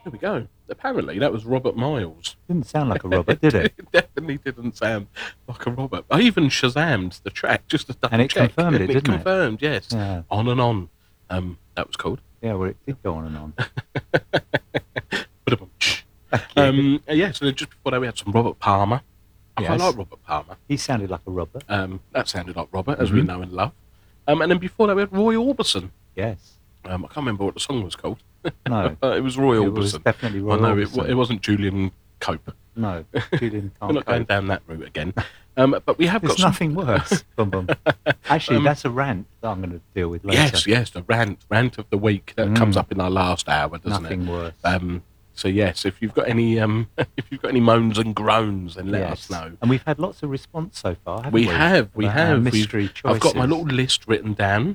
There we go. Apparently, that was Robert Miles. Didn't sound like a Robert, did it? It definitely didn't sound like a Robert. I even Shazammed the track just to double check. And it confirmed it, didn't it? Confirmed, yes. Yeah. On and On. That was called. Yeah, well, it did go on and on. Yeah, so just before that, we had some Robert Palmer. I quite Yes. like Robert Palmer. He sounded like a Robert. That sounded like Robert, as we know and love. And then before that, we had Roy Orbison. Yes. I can't remember what the song was called. No. It was Roy Orbison. It was definitely Roy I know Orbison. it wasn't Julian Cope. No, Julian We're can't not going cope. down that route again. But we have There's got some... nothing worse. Bum, bum. Actually, that's a rant that I'm going to deal with later. Yes, the rant of the week that comes up in our last hour, doesn't Nothing worse. So yes, if you've got any moans and groans, then let us know. And we've had lots of response so far, haven't We we? have. Mystery choices. I've got my little list written down.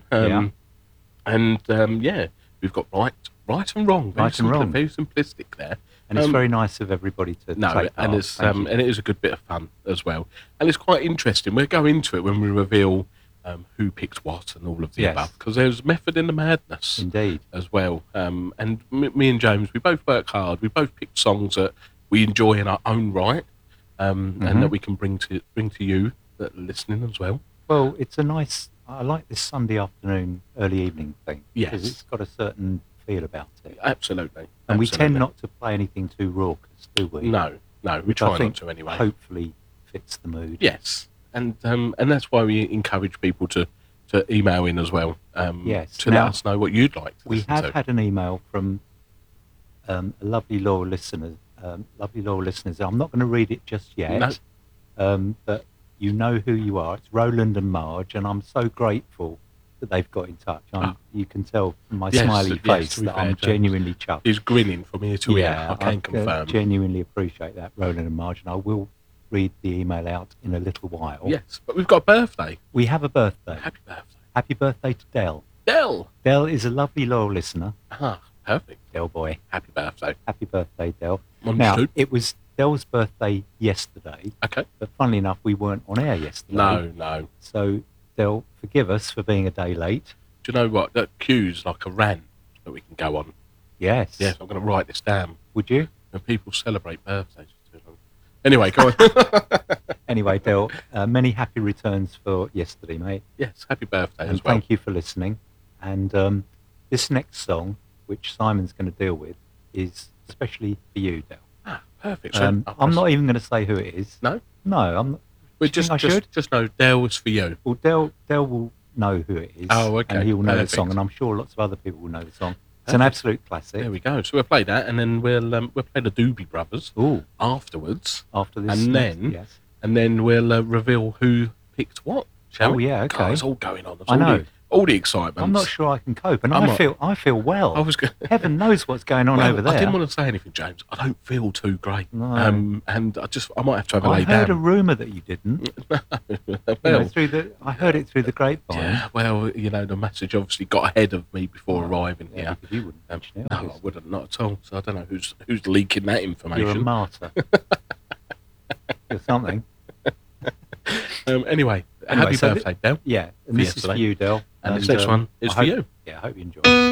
And we've got right and wrong. Right and wrong. Very simplistic there. And it's very nice of everybody to take part. And it's Thank you. and it is a good bit of fun as well. And it's quite interesting. We'll go into it when we reveal who picked what and all of the above, because there's method in the madness. Indeed. As well. And me and James, we both work hard. We both picked songs that we enjoy in our own right, and that we can bring to you that are listening as well. Well, it's a nice... I like this Sunday afternoon, early evening thing. Yes. Because it's got a certain feel about it. Absolutely. And we tend not to play anything too raucous, do we? No, we Which try I think not to anyway. hopefully fits the mood. Yes. And that's why we encourage people to email in as well. Yes. To Now, let us know what you'd like to We listen have to. had an email from a lovely loyal listener. Lovely loyal listeners. I'm not going to read it just yet. But you know who you are. It's Roland and Marge, and I'm so grateful that they've got in touch. You can tell from my smiley face to be that fair, I'm James. genuinely chuffed. He's grinning from ear to ear. I can confirm. Genuinely appreciate that, Roland and Marge, and I will read the email out in a little while. Yes, but we've got a birthday. We have a birthday. Happy birthday. Happy birthday to Dell. Dell. Dell is a lovely loyal listener. Perfect. Dell boy. Happy birthday. Happy birthday, Dell. Understood. Now, it was Dell's birthday yesterday. Okay. But funnily enough, we weren't on air yesterday. No. So, Dell, forgive us for being a day late. Do you know what? That cue's like a rant that we can go on. Yes. Yes, I'm going to write this down. Would you? When people celebrate birthdays for too long. Anyway, go on. Anyway, Dell, many happy returns for yesterday, mate. Yes, happy birthday And as well. thank you for listening. And this next song, which Simon's going to deal with, is especially for you, Dell. Perfect. So I'm not even going to say who it is. No? No, I'm not. We Do you think I should? just know Dale was for you. Well, Dell will know who it is. Oh, okay. And he will know the Perfect. song, and I'm sure lots of other people will know the song. It's an absolute classic. There we go. So we'll play that, and then we'll play the Doobie Brothers afterwards. After this, and then we'll reveal who picked what. Shall we? Yeah, okay. God, it's all going on. There's I know. all the excitement. I'm not sure I can cope, and I'm I feel well. I was Heaven knows what's going on over there. I didn't want to say anything, James. I don't feel too great. No. And I might have to have a lay down. I heard a rumour that you didn't. Well, I heard it through the grapevine. yeah, well, the message obviously got ahead of me before arriving Yeah, here. because you wouldn't mention it. No, I wouldn't, not at all. So I don't know who's leaking that information. You're a martyr. You're something. Anyway, happy so birthday, Del. Yeah, and this is for you, Del. And this next one is for you. Yeah, I hope you enjoy it.